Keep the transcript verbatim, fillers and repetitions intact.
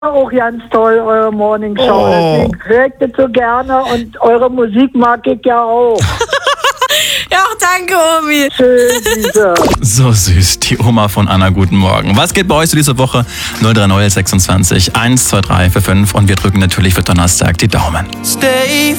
auch ganz toll, eure Morning Show. Oh. Deswegen höre ich das so gerne und eure Musik mag ich ja auch. Ja, danke, Omi. Schön, Süße. So süß, die Oma von Anna, guten Morgen. Was geht bei euch so diese Woche? null drei null sechsundzwanzig eins zwei drei vier fünf und wir drücken natürlich für Donnerstag die Daumen. Stay